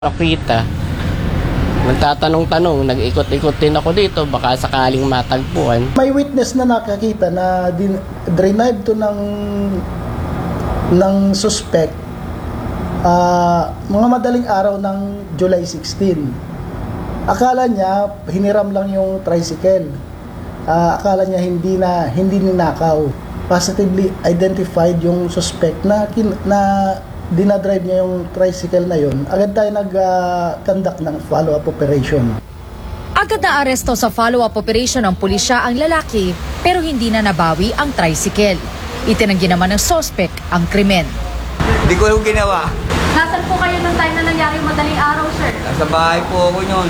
Nakita, nagtatanong-tanong, nag-ikot-ikot din ako dito, baka sakaling matagpuan. May witness na nakakita na drive to ng suspect mga madaling araw ng July 16. Akala niya hiniram lang yung tricycle. Akala niya hindi ninakaw. Positively identified yung suspect na dinadrive niya yung tricycle na yun. Agad tayo nag-conduct ng follow-up operation. Agad na aresto sa follow-up operation ng pulisya ang lalaki pero hindi na nabawi ang tricycle. Itinanggi naman ng suspect ang krimen. Hindi ko yung ginawa. Nasaan po kayo nung time na nangyari yung madaling araw, sir? Nasa bahay po ako yun.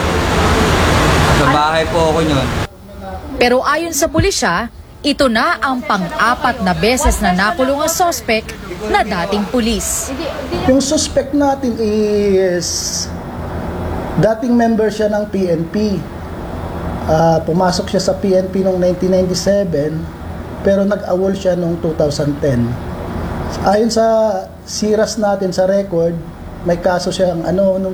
Pero ayon sa pulisya, ito na ang pang-apat na beses na nakulong ang suspect na dating pulis. Yung suspect natin is dating member siya ng PNP. Pumasok siya sa PNP noong 1997 pero nag-awol siya noong 2010. Ayon sa siras natin sa record, may kaso siyang noong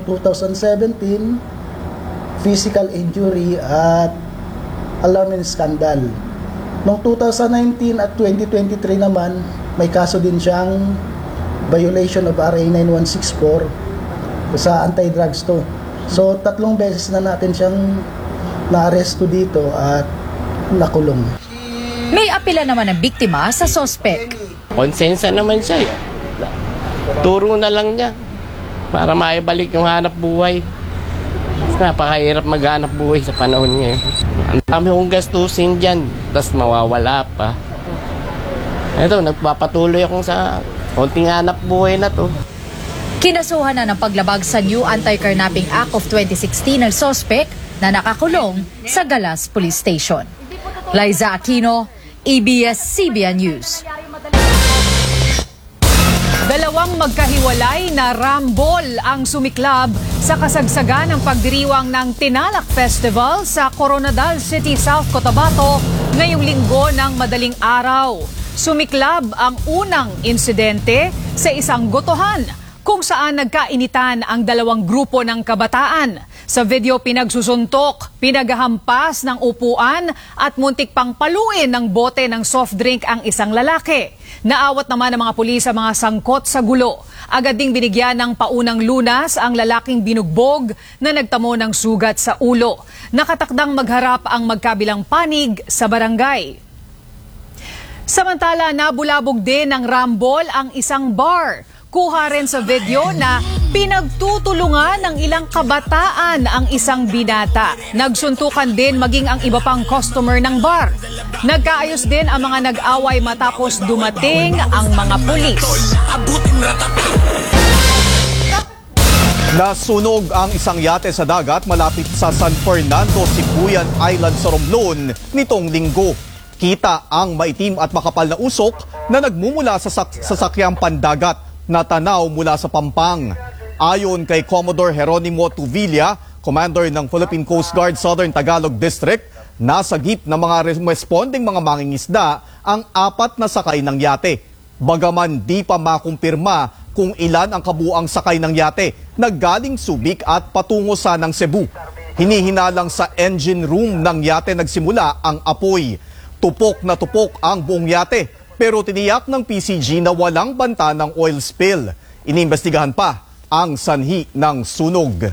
2017, physical injury at alarming scandal. Noong 2019 at 2023 naman, may kaso din siyang violation of RA 9164 sa anti-drugs to. So, 3 beses na natin siyang na-aresto dito at nakulong. May apela naman ang biktima sa suspect. Konsensya naman siya. Turo na lang niya para maibalik yung hanap buhay. Napakahirap maghanap buhay sa panahon ngayon. Ang dami kong gastusin dyan, tapos mawawala pa. Ito, nagpapatuloy akong sa konting hanap buhay na to. Kinasuhan na ng paglabag sa New Anti-Carnapping Act of 2016 ang suspect na nakakulong sa Galas Police Station. Liza Aquino, ABS-CBN News. Dalawang magkahiwalay na rambol ang sumiklab sa kasagsagan ng pagdiriwang ng Tinalak Festival sa Coronadal City, South Cotabato ngayong linggo ng madaling araw. Sumiklab ang unang insidente sa isang gotohan kung saan nagkainitan ang dalawang grupo ng kabataan. Sa video, pinagsusuntok, pinaghahampas ng upuan at muntik pang paluin ng bote ng soft drink ang isang lalaki. Naawat naman ng mga pulis sa mga sangkot sa gulo. Agad ding binigyan ng paunang lunas ang lalaking binugbog na nagtamo ng sugat sa ulo. Nakatakdang magharap ang magkabilang panig sa barangay. Samantala, nabulabog din ng rambol ang isang bar. Kuha rin sa video na pinagtutulungan ng ilang kabataan ang isang binata. Nagsuntukan din maging ang iba pang customer ng bar. Nagkaayos din ang mga nag-away matapos dumating ang mga pulis. Nasunog ang isang yate sa dagat malapit sa San Fernando, Sibuyan Island sa Romblon nitong linggo. Kita ang maitim at makapal na usok na nagmumula sa sasakyang pandagat na tanaw mula sa Pampang. Ayon kay Commodore Jeronimo Tuvilla, Commander ng Philippine Coast Guard Southern Tagalog District, nasa gip ng mga responding mga mangingisda ang 4 na sakay ng yate. Bagaman di pa makumpirma kung ilan ang kabuang sakay ng yate na galing Subic at patungo sa ng Cebu. Hinihinalang sa engine room ng yate nagsimula ang apoy. Tupok na tupok ang buong yate pero tiniyak ng PCG na walang banta ng oil spill. Inimbestigahan pa ang sanhi ng sunog.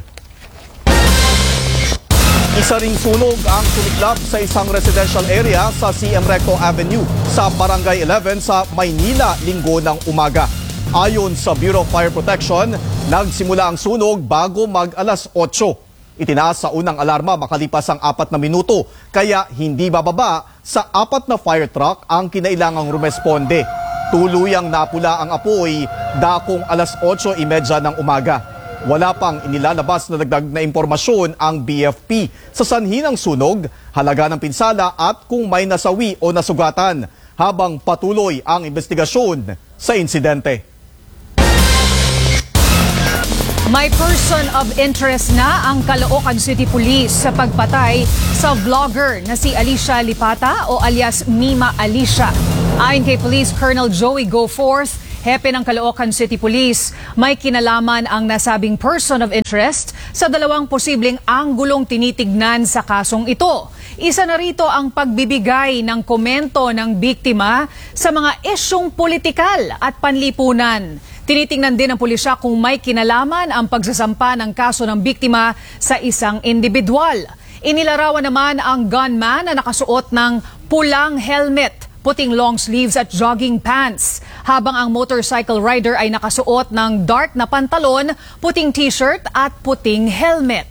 Isa ring sunog ang sumiklab sa isang residential area sa CM Recto Avenue sa Barangay 11 sa Maynila linggo ng umaga. Ayon sa Bureau of Fire Protection, nagsimula ang sunog bago mag-alas 8. Itinaas sa unang alarma makalipas ang 4 na minuto, kaya hindi bababa sa 4 na fire truck ang kinailangang rumesponde. Tuluyang napula ang apoy dakong alas 8:30 ng umaga. Wala pang inilalabas na dagdag na impormasyon ang BFP sa sanhi ng sunog, halaga ng pinsala at kung may nasawi o nasugatan habang patuloy ang investigasyon sa insidente. May person of interest na ang Caloocan City Police sa pagpatay sa vlogger na si Alicia Lipata o alias Mima Alicia. Ayon kay Police Colonel Joey Goforth, hepe ng Caloocan City Police. May kinalaman ang nasabing person of interest sa dalawang posibleng anggulong tinitignan sa kasong ito. Isa na rito ang pagbibigay ng komento ng biktima sa mga isyung politikal at panlipunan. Tinitingnan din ng pulisya kung may kinalaman ang pagsasampa ng kaso ng biktima sa isang individual. Inilarawan naman ang gunman na nakasuot ng pulang helmet, puting long sleeves at jogging pants, habang ang motorcycle rider ay nakasuot ng dark na pantalon, puting t-shirt at puting helmet.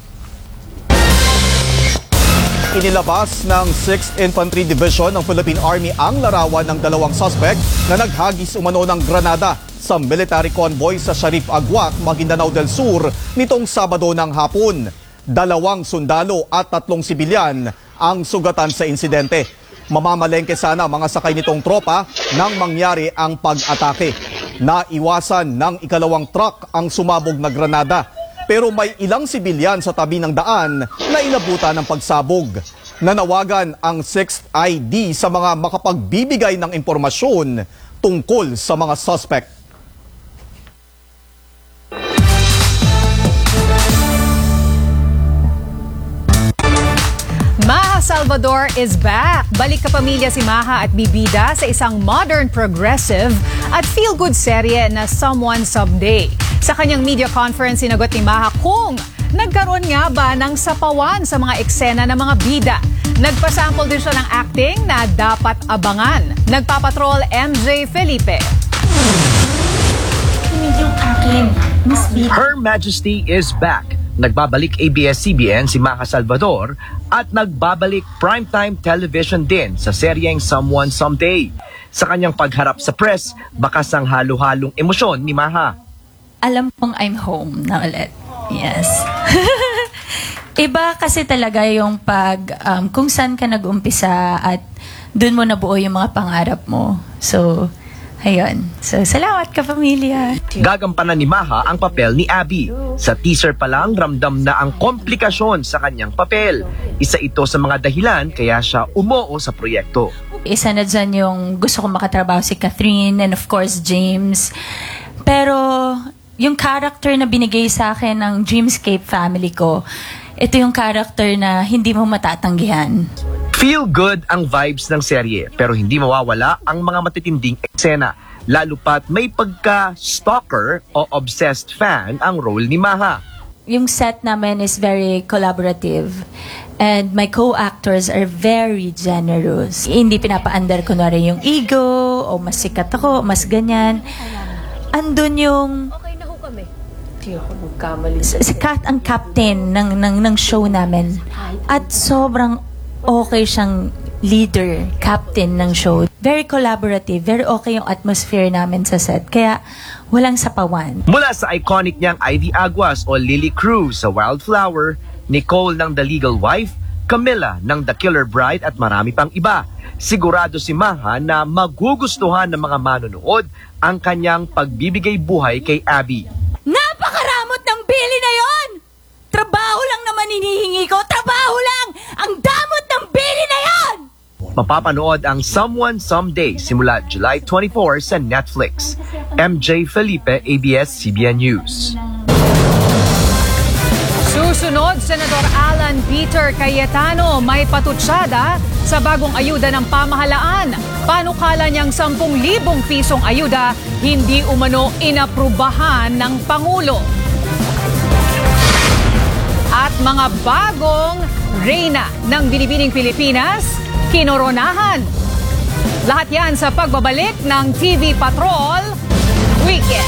Inilabas ng 6th Infantry Division ng Philippine Army ang larawan ng dalawang suspect na naghagis umano ng granada sa military convoy sa Sharif Agwak, Maguindanao del Sur nitong Sabado ng hapon. 2 sundalo at 3 sibilyan ang sugatan sa insidente. Mamamalengke sana mga sakay nitong tropa nang mangyari ang pag-atake. Naiwasan ng ikalawang truck ang sumabog na granada, pero may ilang sibilyan sa tabi ng daan na inabutan ng pagsabog. Nanawagan ang 6th ID sa mga makapagbibigay ng impormasyon tungkol sa mga suspect. Maha Salvador is back. Balik kapamilya si Maha at bibida sa isang modern, progressive at feel-good serye na Someone Someday. Sa kanyang media conference, sinagot ni Maha kung nagkaroon nga ba ng sapawan sa mga eksena ng mga bida. Nagpasample din siya ng acting na dapat abangan. Nagpapatrol MJ Felipe. Her Majesty is back. Nagbabalik ABS-CBN si Maha Salvador at nagbabalik primetime television din sa seryeng Someone Someday. Sa kanyang pagharap sa press, bakas ang halo-halong emosyon ni Maha. Alam kong I'm home na ulit. Yes. Iba kasi talaga yung kung saan ka nag-umpisa at dun mo nabuo yung mga pangarap mo. So, ayun. So, salamat ka, pamilya. Gagampanan ni Maha ang papel ni Abby. Sa teaser pa lang, ramdam na ang komplikasyon sa kanyang papel. Isa ito sa mga dahilan kaya siya umuo sa proyekto. Isa na dyan yung gusto kong makatrabaho si Catherine and of course James. Pero yung character na binigay sa akin ng Dreamscape family ko, ito yung character na hindi mo matatanggihan. Feel good ang vibes ng serye pero hindi mawawala ang mga matitinding eksena. Lalo pat may pagka-stalker o obsessed fan ang role ni Maha. Yung set namin is very collaborative and my co-actors are very generous. Hindi pinapa-under ko na rin yung ego o mas sikat ako, mas ganyan. Andun yung sikat ang captain ng show namin at sobrang okay siyang leader, captain ng show. Very collaborative, very okay yung atmosphere namin sa set. Kaya walang sapawan. Mula sa iconic niyang Ivy Aguas o Lily Cruz sa Wildflower, Nicole ng The Legal Wife, Camilla ng The Killer Bride at marami pang iba. Sigurado si Maha na magugustuhan ng mga manonood ang kanyang pagbibigay buhay kay Abby. Napakaramot ng bili na yon! Trabaho lang naman hinihingi ko! Trabaho lang! Ang damot ng bili na yon! Mapapanood ang Someone Someday simula July 24 sa Netflix. MJ Felipe, ABS-CBN News. Susunod, Senador Alan Peter Cayetano may patutsada sa bagong ayuda ng pamahalaan. Panukala niyang 10,000 pisong ayuda hindi umano inaprubahan ng Pangulo. At mga bagong reyna ng Binibining Pilipinas, kinoronahan. Lahat yan sa pagbabalik ng TV Patrol Weekend.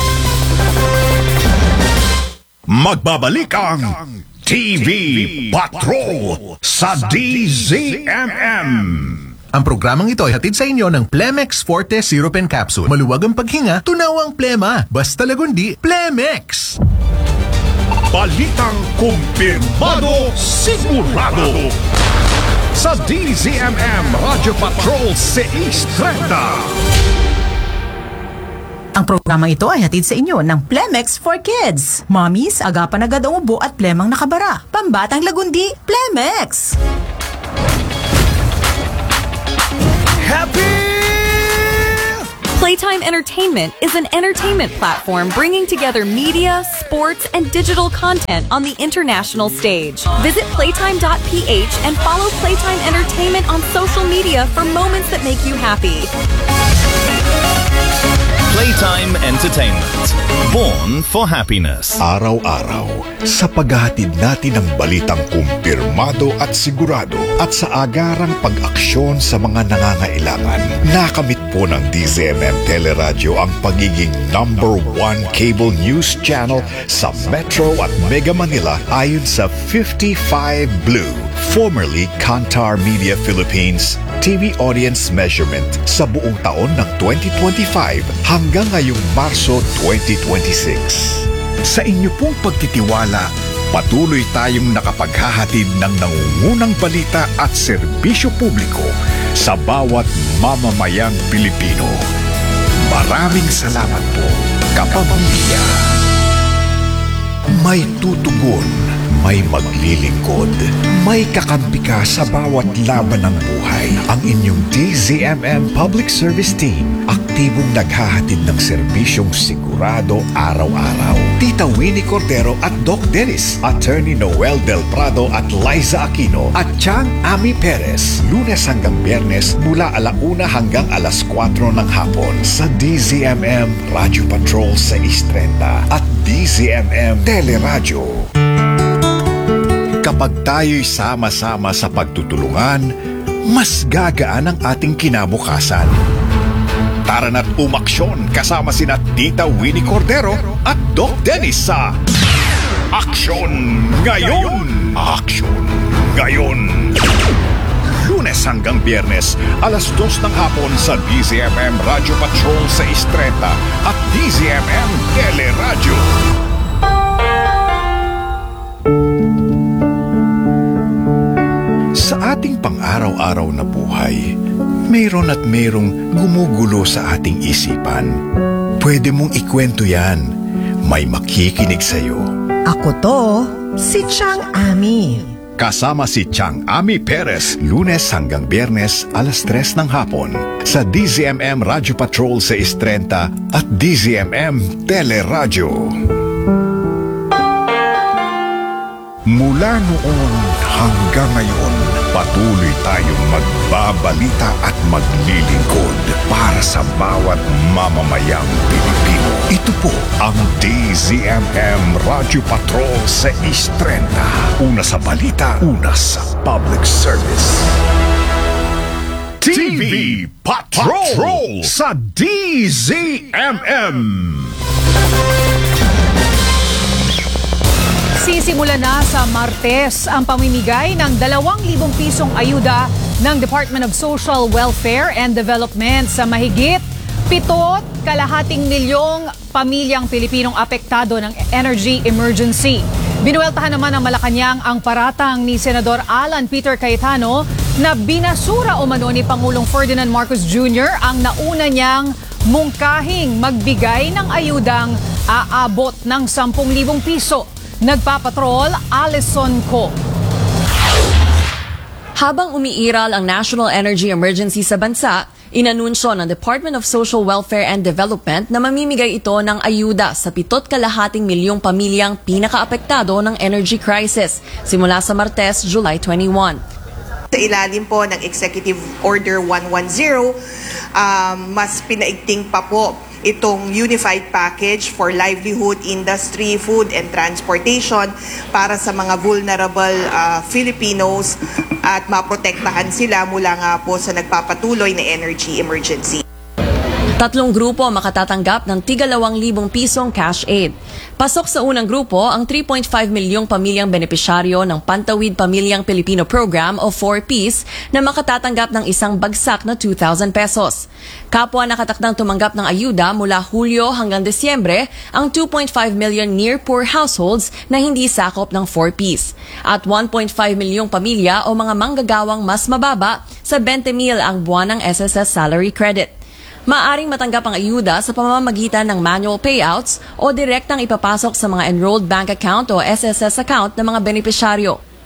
Magbabalik ang TV Patrol sa DZMM. Ang programang ito ay hatid sa inyo ng Plemex Forte Syrup and Capsule. Maluwag ang paghinga, tunaw ang plema. Basta Lagundi, Plemex! Balitang kumpirmado, sigurado. Sa DZMM Radio Patrol 630. Ang programa ito ay hatid sa inyo ng Plemex for Kids. Mommies, agapan agad ang ubo at plemang nakabara. Pambatang Lagundi, Plemex! Happy Playtime Entertainment is an entertainment platform bringing together media, sports, and digital content on the international stage. Visit playtime.ph and follow Playtime Entertainment on social media for moments that make you happy. Playtime Entertainment. Born for happiness. Araw-araw, sa paghahatid natin ng balitang kumpirmado at sigurado at sa agarang pag-aksyon sa mga nangangailangan, nakamit po ng DZMM Teleradyo ang pagiging #1 cable news channel sa Metro at Mega Manila ayon sa 55 Blue, formerly Kantar Media Philippines, TV audience measurement sa buong taon ng 2025 hanggang ngayong Marso 2026. Sa inyo pong pagtitiwala, patuloy tayong nakapaghahatid ng nangungunang balita at serbisyo publiko sa bawat mamamayang Pilipino. Maraming salamat po, kapamilya. May tutugon, may maglilingkod, may kakampi ka sa bawat laban ng buhay. Ang inyong DZMM Public Service Team, aktibong naghahatid ng serbisyong sigurado araw-araw. Tita Winnie Cordero at Doc Dennis, Attorney Noel Del Prado at Liza Aquino at Chang Ami Perez, Lunes hanggang Biyernes mula 1:00 hanggang 4:00 ng hapon sa DZMM Radio Patrol 630 at DZMM Teleradyo. Kapag tayo'y sama-sama sa pagtutulungan, mas gagaan ang ating kinabukasan. Tara na't umaksyon kasama sina Tita Winnie Cordero at Doc Dennis sa Aksyon Ngayon! Aksyon Ngayon! Lunes hanggang Biyernes, 2:00 ng hapon sa DZMM Radio Patrol 630 at DZMM Teleradyo. Sa ating pang-araw-araw na buhay, mayroon at mayroong gumugulo sa ating isipan. Pwede mong ikwento yan. May makikinig sa'yo. Ako to, si Chang Ami. Kasama si Chang Ami Perez, Lunes hanggang Biyernes, 3:00 ng hapon sa DZMM Radio Patrol 630 at DZMM Teleradyo. Mula noon hanggang ngayon, patuloy tayong magbabalita at maglilingkod para sa bawat mamamayang Pilipino. Ito po ang DZMM Radio Patrol 630. Una sa balita, una sa public service. TV Patrol sa DZMM. Sisimula na sa Martes ang pamimigay ng 2,000 pisong ayuda ng Department of Social Welfare and Development sa mahigit 7.5 milyong pamilyang Pilipinong apektado ng energy emergency. Binuweltahan naman ng Malacanang ang paratang ni Senador Alan Peter Cayetano na binasura umano ni Pangulong Ferdinand Marcos Jr. ang nauna niyang mungkahing magbigay ng ayudang aabot ng 10,000 piso. Nagpapatrol, Alison Co. Habang umiiral ang national energy emergency sa bansa, inanunsyo ng Department of Social Welfare and Development na mamimigay ito ng ayuda sa 7.5 milyong pamilyang pinakaapektado ng energy crisis simula sa Martes, July 21. Sa ilalim po ng Executive Order 110, mas pinaigting pa po itong Unified Package for Livelihood, Industry, Food and Transportation para sa mga vulnerable Filipinos at maprotektahan sila mula nga po sa nagpapatuloy na energy emergency. 3 grupo makatatanggap ng tig-2,000 pisong cash aid. Pasok sa unang grupo ang 3.5 milyong pamilyang benepisyaryo ng Pantawid Pamilyang Pilipino Program o 4Ps na makatatanggap ng isang bagsak na 2,000 pesos. Kapwa nakatakdang tumanggap ng ayuda mula Hulyo hanggang Desyembre ang 2.5 million near-poor households na hindi sakop ng 4Ps at 1.5 milyong pamilya o mga manggagawang mas mababa sa 20,000 ang buwan ng SSS salary credit. Maaring matanggap ang ayuda sa pamamagitan ng manual payouts o direktang ipapasok sa mga enrolled bank account o SSS account ng mga benepisyaryo.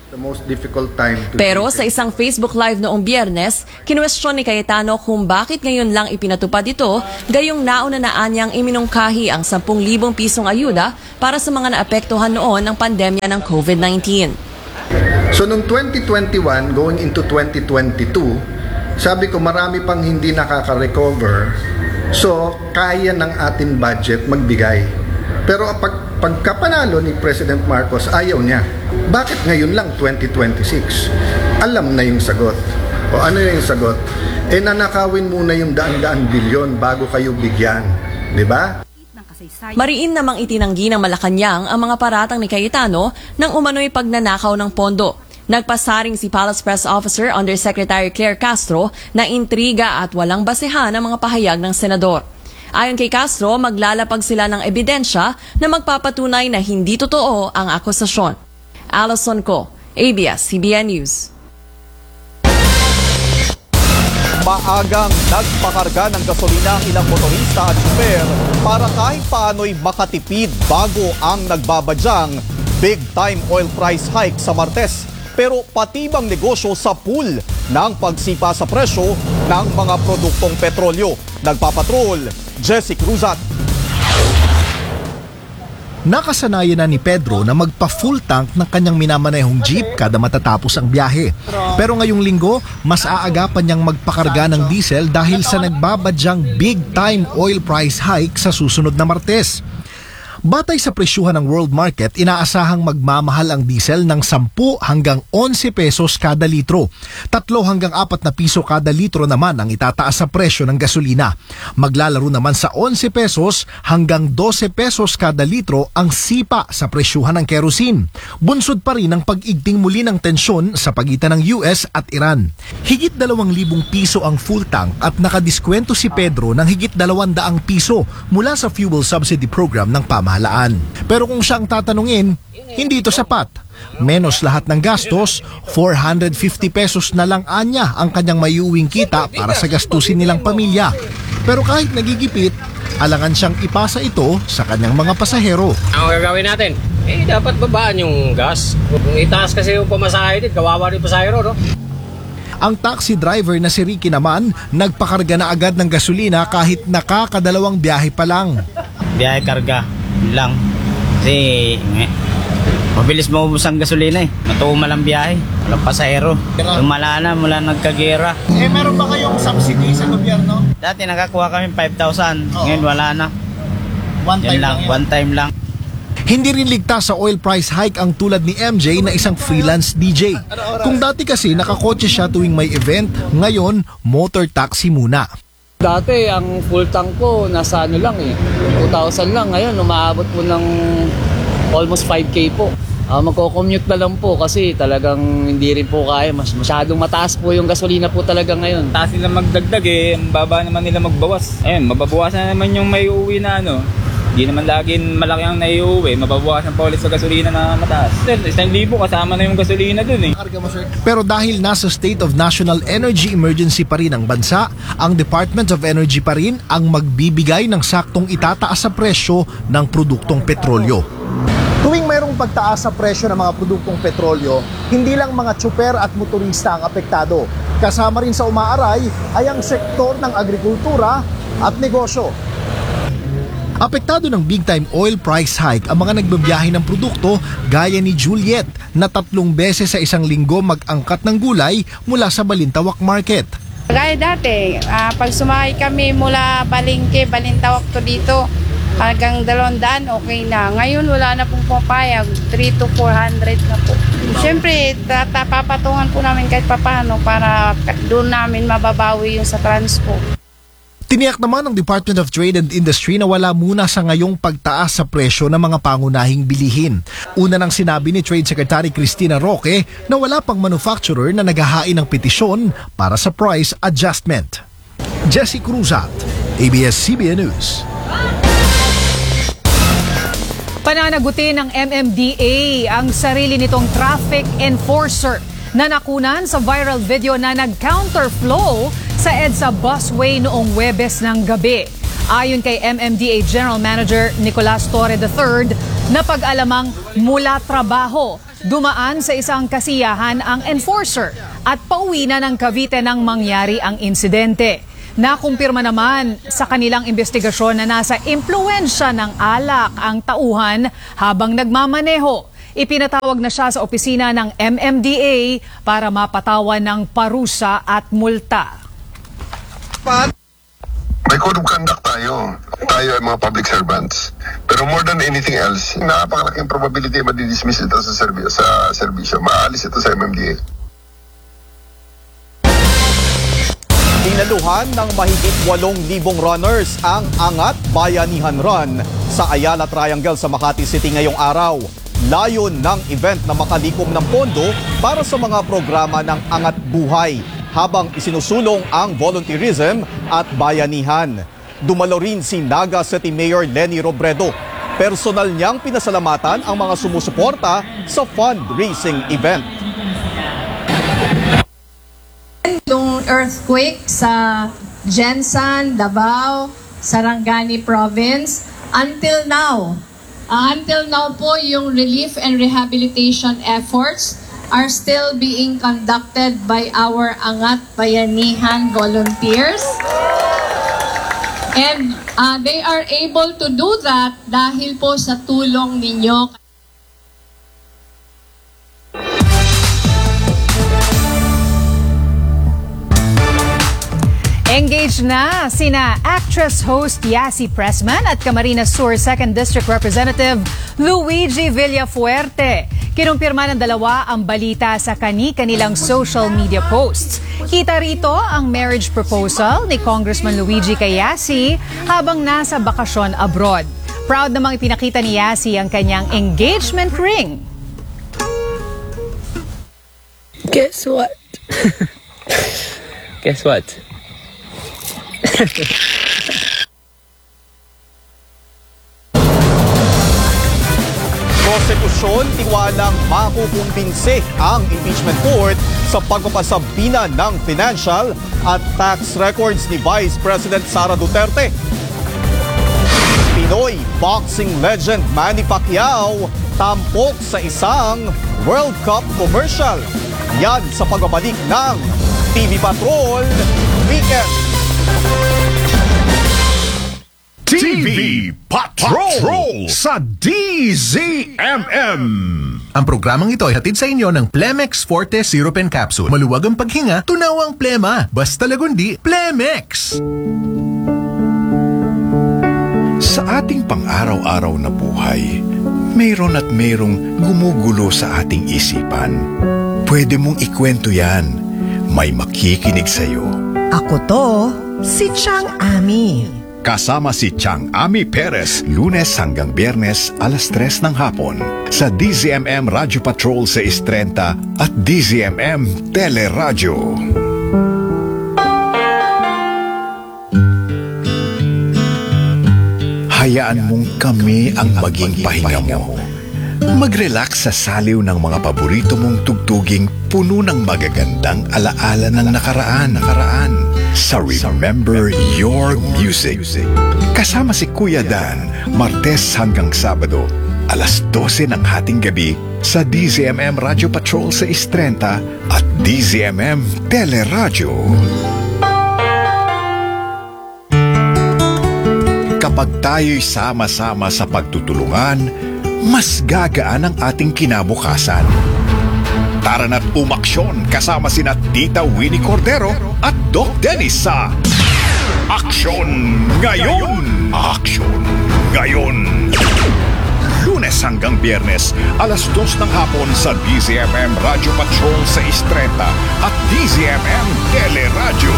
The most difficult time to Pero sa isang Facebook Live noong Biyernes, kinwestiyon ni Cayetano kung bakit ngayon lang ipinatupad ito, gayong nauna-naan niyang iminungkahi ang 10,000 pisong ayuda para sa mga naapektuhan noon ng pandemya ng COVID-19. So noong 2021 going into 2022, sabi ko marami pang hindi nakaka-recover. So kaya ng ating budget magbigay. Pero pagkapanalo ni President Marcos, ayaw niya. Bakit ngayon lang 2026? Alam na yung sagot. O ano yung sagot? Nanakawin muna yung daan-daan bilyon bago kayo bigyan. Di ba? Mariin namang itinanggi ng Malacanang ang mga paratang ni Cayetano nang umano'y pagnanakaw ng pondo. Nagpasaring si Palace Press Officer Undersecretary Claire Castro na intriga at walang basehan ang mga pahayag ng senador. Ayon kay Castro, maglalapag sila ng ebidensya na magpapatunay na hindi totoo ang akusasyon. Alison Co, ABS-CBN News. Maagang nagpakarga ng gasolina ang ilang motorista at super para kahit paano'y makatipid bago ang nagbabadyang big-time oil price hike sa Martes. Pero patibang negosyo sa pool ng pagsipa sa presyo ng mga produktong petrolyo. Nagpapatrol, Jesse Cruzat. Nakasanayan na ni Pedro na magpa-full tank ng kanyang minamanehong jeep kada matatapos ang biyahe. Pero ngayong linggo, mas aagapan niyang magpakarga ng diesel dahil sa nagbabadyang big-time oil price hike sa susunod na Martes. Batay sa presyuhan ng world market, inaasahang magmamahal ang diesel ng 10 hanggang 11 pesos kada litro. 3 hanggang 4 na piso kada litro naman ang itataas sa presyo ng gasolina. Maglalaro naman sa 11 pesos hanggang 12 pesos kada litro ang sipa sa presyuhan ng kerosene. Bunsod pa rin ang pag-igting muli ng tensyon sa pagitan ng US at Iran. Higit 2,000 piso ang full tank at nakadiskwento si Pedro ng higit 200 piso mula sa fuel subsidy program ng pamahalaan. Pero kung siya ang tatanungin, hindi ito sapat. Menos lahat ng gastos, 450 pesos na lang anya ang kanyang maiuwing kita para sa gastusin nilang pamilya. Pero kahit nagigipit, alangan siyang ipasa ito sa kanyang mga pasahero. Ang gagawin natin, dapat babaan yung gas. Kung itaas kasi yung pamasahe din, kawawa rin pasahero, no? Ang taxi driver na si Ricky naman, nagpakarga na agad ng gasolina kahit nakakadalawang biyahe pa lang. Biyahe karga lang. Kasi mabilis maubos ang gasolina eh. Matuuma lang biyahe. Walang pasahero. Tumala na mula nagkagera. Meron ba kayong subsidy sa gobyerno? Dati nakakuha kami 5,000. Ngayon wala na. One time lang. Hindi rin ligtas sa oil price hike ang tulad ni MJ na isang freelance DJ. Kung dati kasi nakakotse siya tuwing may event, ngayon motor taxi muna. Dati ang full tank ko nasa 2,000 lang. Ngayon umaabot po ng almost 5K po. Magko-commute na lang po kasi talagang hindi rin po kaya. Masyadong mataas po yung gasolina po talaga ngayon. Taas nila magdagdag ang baba naman nila magbawas. Ayun, mababawasan na naman yung may uuwi na Hindi naman laging malaki ang naiuwi. Mababawasan pa ulit sa gasolina na mataas. 1,000 kasama na yung gasolina dun Pero dahil nasa state of national energy emergency pa rin ang bansa, ang Department of Energy pa rin ang magbibigay ng saktong itataas sa presyo ng produktong petrolyo. Tuwing mayroong pagtaas sa presyo ng mga produktong petrolyo, hindi lang mga tsuper at motorista ang apektado. Kasama rin sa umaaray ay ang sektor ng agrikultura at negosyo. Apektado ng big-time oil price hike ang mga nagbabiyahe ng produkto gaya ni Juliet na 3 beses sa isang linggo mag-angkat ng gulay mula sa Balintawak Market. Gaya dati, pag sumakay kami mula Balingke, Balintawak to dito, hanggang 200 okay na. Ngayon wala na pong papayag, 300 to 400 na po. Siyempre, papatungan po namin kahit papano para doon namin mababawi yung sa transport. Tiniyak naman ng Department of Trade and Industry na wala muna sa ngayong pagtaas sa presyo ng mga pangunahing bilihin. Una nang sinabi ni Trade Secretary Cristina Roque na wala pang manufacturer na naghahain ng petisyon para sa price adjustment. Jesse Cruzat, ABS-CBN News. Pananagutin ng MMDA ang sarili nitong traffic enforcer na nakunan sa viral video na nag-counterflow sa EDSA busway noong Huwebes ng gabi. Ayon kay MMDA General Manager Nicolas Torre III, napag-alamang mula trabaho dumaan sa isang kasiyahan ang enforcer at pauwi na ng Cavite nang mangyari ang insidente. Nakumpirma naman sa kanilang investigasyon na nasa impluwensya ng alak ang tauhan habang nagmamaneho. Ipinatawag na siya sa opisina ng MMDA para mapatawan ng parusa at multa. May code of conduct tayo. Tayo ay mga public servants. Pero more than anything else, napakalaking probability madidismiss ito sa serbisyo. Maalis ito sa MMDA. Inaluhan ng mahigit 8,000 runners ang Angat Bayanihan Run sa Ayala Triangle sa Makati City ngayong araw. Layon ng event na makalikom ng pondo para sa mga programa ng Angat Buhay, habang isinusulong ang volunteerism at bayanihan. Dumalo rin si Naga City Mayor Lenny Robredo. Personal niyang pinasalamatan ang mga sumusuporta sa fundraising event. Yung earthquake sa Jensan, Davao, Sarangani Province, until now po yung relief and rehabilitation efforts are still being conducted by our Angat Bayanihan volunteers. And they are able to do that dahil po sa tulong ninyo. Engaged na sina actress-host Yasi Pressman at Camarines Sur 2nd District Representative Luigi Villafuerte. Kinumpirma ng dalawa ang balita sa kani-kanilang social media posts. Kita rito ang marriage proposal ni Congressman Luigi kay Yasi habang nasa bakasyon abroad. Proud namang ipinakita ni Yasi ang kanyang engagement ring. Guess what? Guess what? Prosekusyon tiwalang makukumbinse ang impeachment court sa pagpapasabina ng financial at tax records ni Vice President Sara Duterte. Pinoy boxing legend Manny Pacquiao tampok sa isang World Cup commercial. Yan sa pagbabalik ng TV Patrol Weekend. TV Patrol sa DZMM. Ang programang ito ay hatid sa inyo ng Plemex Forte Syrup and Capsule. Maluwag ang paghinga, tunaw ang plema. Basta lagundi, Plemex! Sa ating pang-araw-araw na buhay, mayroon at mayroong gumugulo sa ating isipan. Pwede mong ikwento yan. May makikinig sa'yo. Ako to, si Chang Ami. Kasama si Chang Ami Perez, Lunes hanggang Biyernes, alas 3 ng hapon sa DZMM Radio Patrol 630 at DZMM Teleradyo. Hayaan mong kami ang maging pahinga mo. Mag-relax sa saliw ng mga paborito mong tugtuging puno ng magagandang alaala ng nakaraan. Sa Remember Your Music. Kasama si Kuya Dan, Martes hanggang Sabado, alas 12 ng hating gabi sa DZMM Radio Patrol 630 at DZMM Teleradyo. Kapag tayo'y sama-sama sa pagtutulungan, mas gagaan ang ating kinabukasan. Tara na't umaksyon kasama sina Tita Winnie Cordero at Doc Dennis sa Aksyon Ngayon! Aksyon Ngayon! Lunes hanggang Biyernes, alas 2 ng hapon sa DZMM Radio Patrol 630 at DZMM Teleradyo.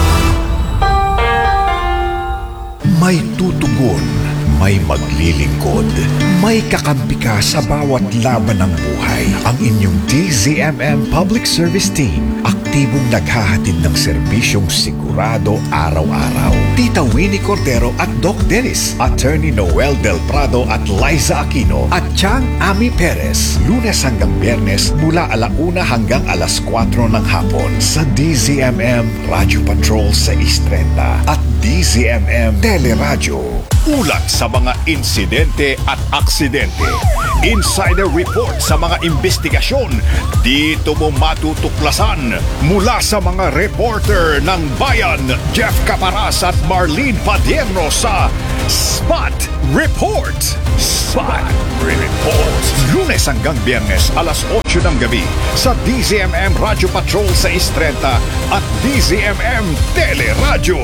May tutugon, may maglilingkod, may kakampi ka sa bawat laban ng buhay. Ang inyong DZMM Public Service Team, aktibong naghahatid ng serbisyong sigurado araw-araw. Tita Winnie Cordero at Doc Dennis, Attorney Noel Del Prado at Liza Aquino at Chang Ami Perez. Lunes hanggang Biyernes mula 1:00 hanggang alas 4 ng hapon sa DZMM Radio Patrol 630 at DZMM Teleradyo. Ulat sa mga insidente at aksidente. Insider report sa mga investigasyon. Dito mo matutuklasan mula sa mga reporter ng Bayan, Jeff Caparas at Marlene Padierno sa Spot Report. Spot Report. Lunes hanggang Biyernes alas 8 ng gabi sa DZMM Radio Patrol sa 6:30 at DZMM Teleradyo.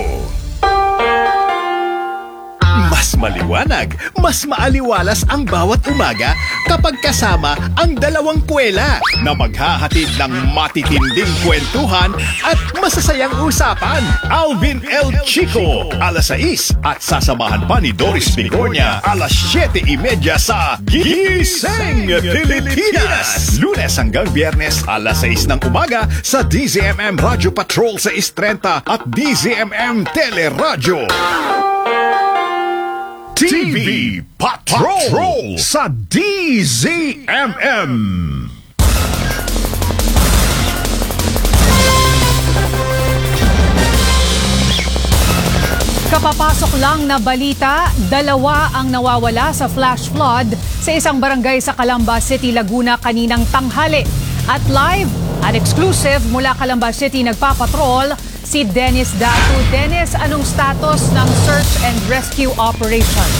Mas maliwanag, mas maaliwalas ang bawat umaga kapag kasama ang dalawang kwela na maghahatid ng matitinding kwentuhan at masasayang usapan. Alvin L. Chico, alas 6 at sasamahan pa ni Doris Bigornia alas 7:30 sa Gising Pilipinas. Lunes hanggang Biyernes alas 6 ng umaga sa DZMM Radio Patrol sa 6:30 at DZMM Teleradyo. TV Patrol sa DZMM. Kapapasok lang na balita, 2 ang nawawala sa flash flood sa isang barangay sa Calamba City, Laguna kaninang tanghali. At live at exclusive mula Calamba City nagpapatrol si Dennis Datu. Dennis, anong status ng search and rescue operation?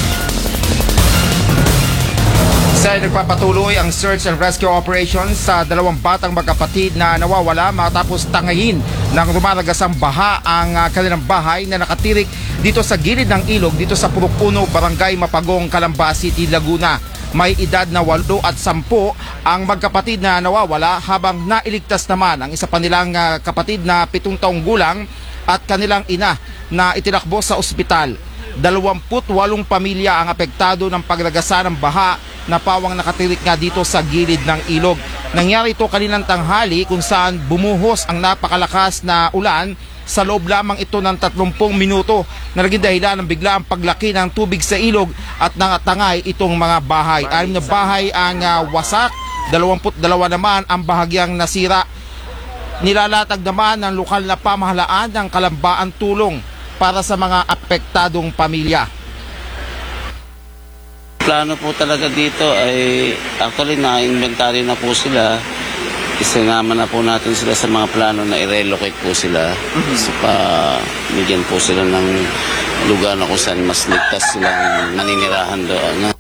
Nagpapatuloy ang search and rescue operation sa 2 batang magkapatid na nawawala matapos tangayin ng rumaragasang baha ang kanilang bahay na nakatirik dito sa gilid ng ilog dito sa Purok 1, Barangay Mapagong, Calamba City, Laguna. May edad na 8 at 10 ang magkapatid na nawawala habang nailigtas naman ang isa pa nilang kapatid na 7 taong gulang at kanilang ina na itinakbo sa ospital. 28 pamilya ang apektado ng pagragasa ng baha na pawang nakatirik nga dito sa gilid ng ilog. Nangyari ito kaninang tanghali kung saan bumuhos ang napakalakas na ulan sa loob lamang ito ng 30 minuto na naging dahilan ng biglaang paglaki ng tubig sa ilog at nangatangay itong mga bahay. 6 na bahay ang wasak, 22 naman ang bahagyang nasira. Nilalatag naman ng lokal na pamahalaan ng Calamba ang tulong para sa mga apektadong pamilya. Plano po talaga dito ay actually na-inventory na po sila. Isinama na po natin sila sa mga plano na i-relocate po sila. So bigyan po sila ng lugar na kung saan mas ligtas silang maninirahan doon.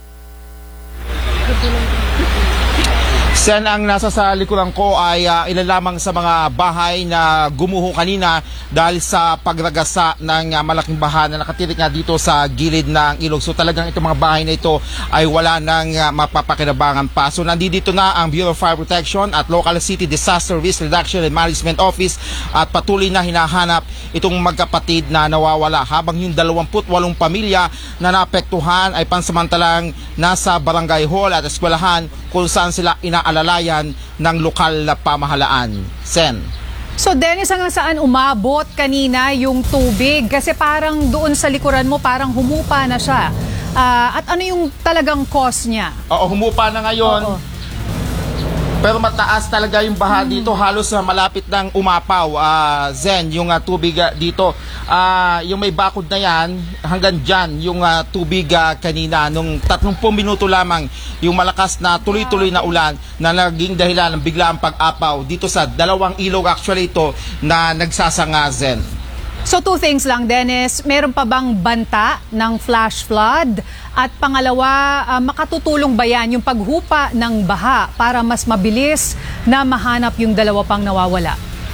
Sen, ang nasa sa likuran ko ay ilan lamang sa mga bahay na gumuho kanina dahil sa pagragasa ng malaking baha na nakatirik nga dito sa gilid ng ilog. So talagang itong mga bahay na ito ay wala nang mapapakinabangan pa. So nandito na ang Bureau of Fire Protection at Local City Disaster Risk Reduction and Management Office at patuloy na hinahanap itong magkapatid na nawawala habang yung 28 pamilya na naapektuhan ay pansamantalang nasa barangay hall at eskwelahan kung saan sila inaalalayan ng lokal na pamahalaan. Sen. So Dennis, hanggang saan umabot kanina yung tubig? Kasi parang doon sa likuran mo parang humupa na siya. At ano yung talagang cause niya? Oo, humupa na ngayon. Oo. Pero mataas talaga yung baha dito, halos malapit ng umapaw, Zen, yung tubig dito. Yung may bakod na yan, hanggang dyan, yung tubig kanina, nung 30 minuto lamang, yung malakas na tuloy-tuloy na ulan na naging dahilan ng biglaang pag-apaw dito sa 2 ilog actually ito na nagsasanga, Zen. So 2 things lang, Dennis. Meron pa bang banta ng flash flood? At pangalawa, makatutulong ba yan yung paghupa ng baha para mas mabilis na mahanap yung 2 pang nawawala?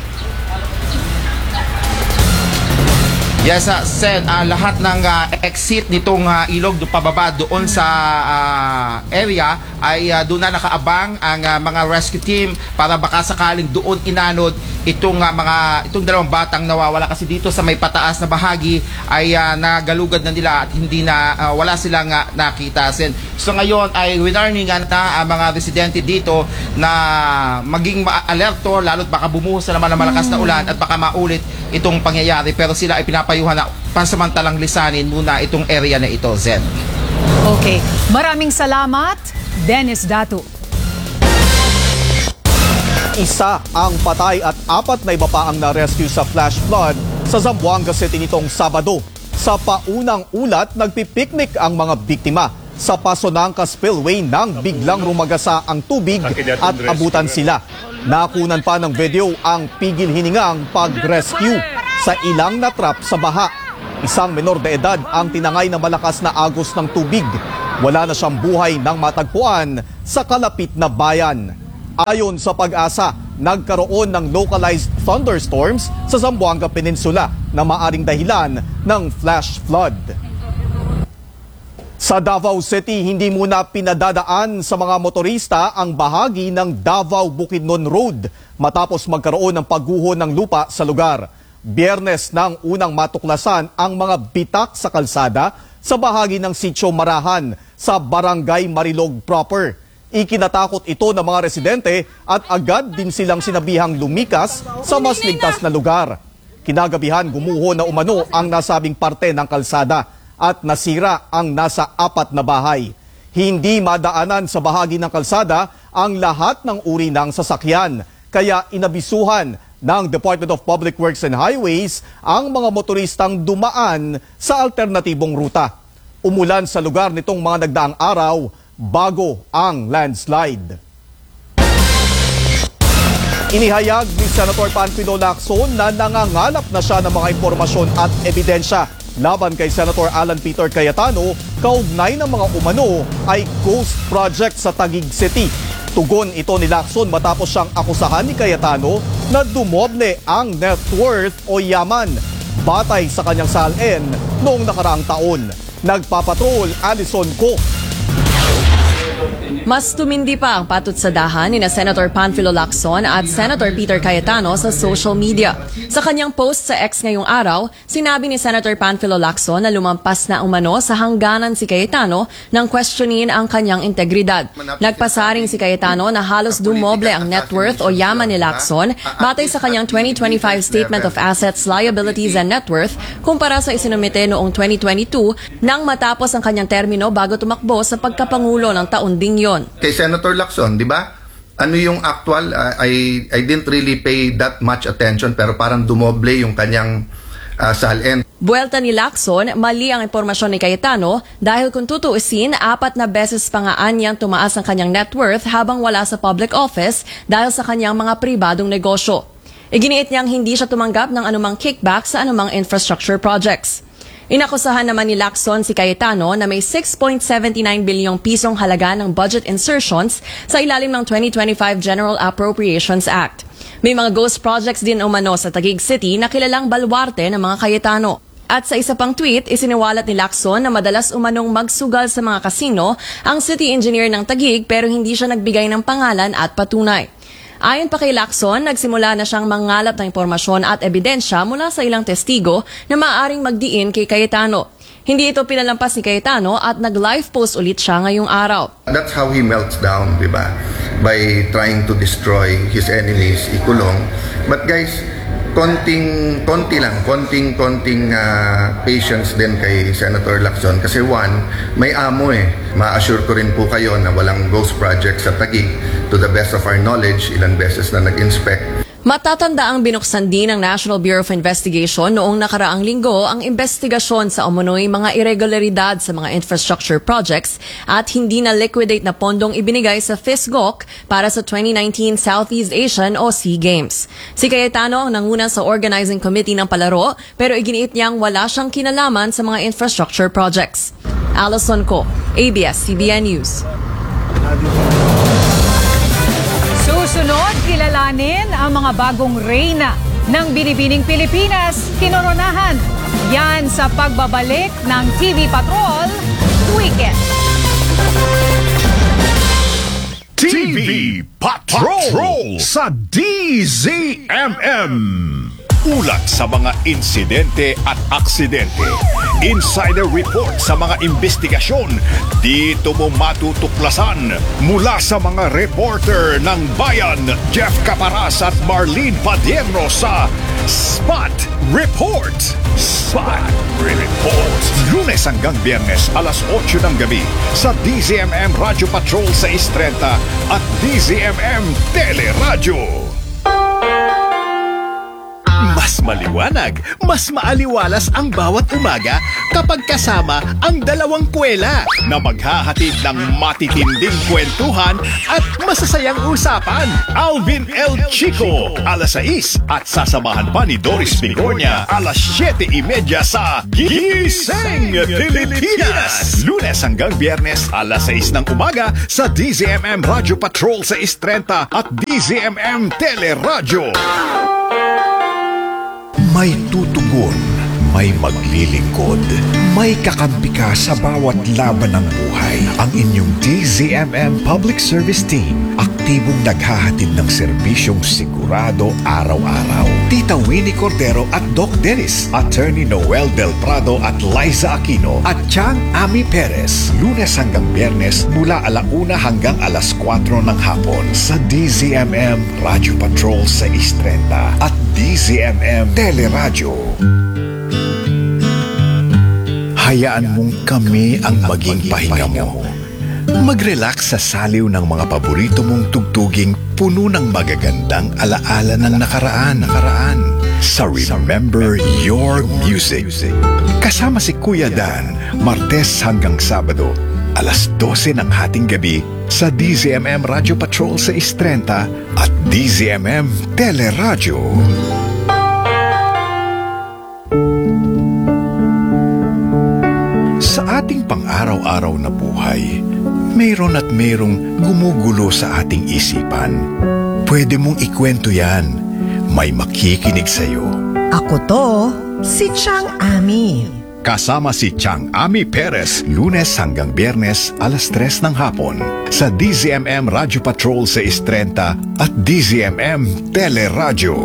Yes, Sen, lahat ng exit nitong ilog pababa doon sa area ay doon na nakaabang ang mga rescue team para baka sakaling doon inanod itong 2 batang nawawala kasi dito sa may pataas na bahagi ay nagalugad na nila at hindi na wala silang nakita, Sen. So ngayon ay winarning na ang mga residente dito na maging alerto lalo't baka bumuhos na naman ng malakas na ulan at baka maulit itong pangyayari, pero sila ay pinapayuhan na pansamantalang lisanin muna itong area na ito, Zen. Okay. Maraming salamat, Dennis Datu. Isa ang patay at 4 na iba pa ang na-rescue sa flash flood sa Zamboanga City nitong Sabado. Sa paunang ulat, nagpipiknik ang mga biktima sa Pasonangka Spillway nang biglang rumagasa ang tubig at abutan sila. Nakunan pa ng video ang pigil hiningang pag-rescue sa ilang natrap sa baha. Isang menor de edad ang tinangay na malakas na agos ng tubig. Wala na siyang buhay nang matagpuan sa kalapit na bayan. Ayon sa Pag-asa, nagkaroon ng localized thunderstorms sa Zamboanga Peninsula na maaring dahilan ng flash flood. Sa Davao City, hindi muna pinadadaan sa mga motorista ang bahagi ng Davao-Bukidnon Road matapos magkaroon ng pagguho ng lupa sa lugar. Biyernes nang unang matuklasan ang mga bitak sa kalsada sa bahagi ng Sitio Marahan sa Barangay Marilog proper. Ikinatakot ito ng mga residente at agad din silang sinabihang lumikas sa mas ligtas na lugar. Kinagabihan gumuho na umano ang nasabing parte ng kalsada at nasira ang nasa 4 na bahay. Hindi madaanan sa bahagi ng kalsada ang lahat ng uri ng sasakyan, kaya inabisuhan ng Department of Public Works and Highways ang mga motoristang dumaan sa alternatibong ruta. Umulan sa lugar nitong mga nagdaang araw bago ang landslide. Inihayag ni Senator Panfilo Lacson na nangangalap na siya ng mga impormasyon at ebidensya laban kay Senator Alan Peter Cayetano kaugnay ng mga umano ay ghost project sa Taguig City. Tugon ito ni Lacson matapos siyang akusahan ni Cayetano na dumoble ang net worth o yaman batay sa kanyang salin noong nakaraang taon. Nagpapatrol Alison Cook. Mas tumindi pa ang patutsadahan ni Senator Panfilo Lacson at Senator Peter Cayetano sa social media. Sa kanyang post sa X ngayong araw, sinabi ni Senator Panfilo Lacson na lumampas na umano sa hangganan si Cayetano nang questionin ang kanyang integridad. Nagpasaring si Cayetano na halos dumoble ang net worth o yaman ni Lacson batay sa kanyang 2025 Statement of Assets, Liabilities and Net Worth kumpara sa isinumite noong 2022 nang matapos ang kanyang termino bago tumakbo sa pagkapangulo ng taon ding yon. Kay Senator Lacson, di ba? Ano yung actual, I didn't really pay that much attention pero parang dumoble yung kanyang salin. Buwelta ni Lacson, mali ang impormasyon ni Cayetano dahil kung tutuusin, 4 na beses pa nga niyang tumaas ang kanyang net worth habang wala sa public office dahil sa kanyang mga pribadong negosyo. Iginiit niyang hindi siya tumanggap ng anumang kickback sa anumang infrastructure projects. Inakusahan naman ni Lacson si Cayetano na may 6.79 bilyong pisong halaga ng budget insertions sa ilalim ng 2025 General Appropriations Act. May mga ghost projects din umano sa Taguig City na kilalang baluarte ng mga Cayetano. At sa isa pang tweet, isiniwalat ni Lacson na madalas umanong magsugal sa mga kasino ang city engineer ng Taguig pero hindi siya nagbigay ng pangalan at patunay. Ayon pa kay Lacson, nagsimula na siyang mangalap ng impormasyon at ebidensya mula sa ilang testigo na maaaring magdiin kay Cayetano. Hindi ito pinalampas ni Cayetano at nag-live post ulit siya ngayong araw. That's how he melts down, di ba? By trying to destroy his enemies, ikulong. But guys, konting patience din kay Senator Lacson kasi one, may amo Ma-assure ko rin po kayo na walang ghost project sa Taguig. To the best of our knowledge, ilang beses na nag-inspect. Matatanda ang binuksan din ng National Bureau of Investigation noong nakaraang linggo ang investigasyon sa umunoy mga irregularidad sa mga infrastructure projects at hindi na liquidate na pondong ibinigay sa FISGOC para sa 2019 Southeast Asian o SEA Games. Si Cayetano ang nanguna sa organizing committee ng palaro pero iginiit niyang wala siyang kinalaman sa mga infrastructure projects. Alison Co, ABS-CBN News. Susunod, kilalanin ang mga bagong reyna ng Binibining Pilipinas, kinoronahan. Yan sa pagbabalik ng TV Patrol Weekend. TV Patrol sa DZMM. Ulat sa mga insidente at aksidente. Insider report sa mga investigasyon. Dito mo matutuklasan mula sa mga reporter ng Bayan, Jeff Caparas at Marlene Padierno sa Spot Report. Spot Report. Lunes hanggang Biyernes, alas 8 ng gabi sa DZMM Radio Patrol 630 at DZMM Teleradyo. Mas maliwanag, mas maaliwalas ang bawat umaga kapag kasama ang dalawang kwela na maghahatid ng matitinding kwentuhan at masasayang usapan. Alvin L. Chico, alas 6 at sasamahan pa ni Doris Bigornia, alas 7:30 sa Gising Pilipinas. Lunes hanggang Biyernes, alas 6 ng umaga sa DZMM Radio Patrol sa 6:30 at DZMM Teleradyo. May tutugon, may maglilingkod, may kakampi ka sa bawat laban ng buhay. Ang inyong DZMM Public Service Team, aktibong naghahatid ng serbisyong sigurado araw-araw. Tita Winnie Cordero at Doc Dennis, Attorney Noel Del Prado at Liza Aquino at Chang Ami Perez. Lunes hanggang Biyernes mula 1:00 hanggang alas 4 ng hapon sa DZMM Radio Patrol sa 6:30 at DZMM Teleradyo. Hayaan mong kami ang maging pahinga mo. Mag-relax sa saliw ng mga paborito mong tugtuging puno ng magagandang alaala ng nakaraan. Sa Remember Your Music. Kasama si Kuya Dan, Martes hanggang Sabado, alas 12 ng hating gabi sa DZMM Radio Patrol sa 6:30 at DZMM Teleradyo. Sa ating pang-araw-araw na buhay, mayroon at mayroong gumugulo sa ating isipan. Pwede mong ikwento yan. May makikinig sa'yo. Ako to, si Chang Ami. Kasama si Chang Ami Perez, Lunes hanggang Biyernes, alas 3 ng hapon sa DZMM Radio Patrol sa 6:30 at DZMM Teleradyo.